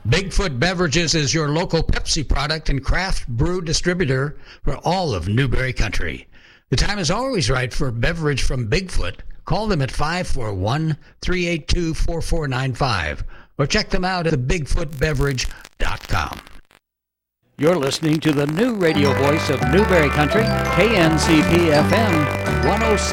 Bigfoot Beverages is your local Pepsi product and craft brew distributor for all of Newberry Country. The time is always right for a beverage from Bigfoot. Call them at 541-382-4495 or check them out at thebigfootbeverage.com. You're listening to the new radio voice of Newberry Country, KNCP FM 106.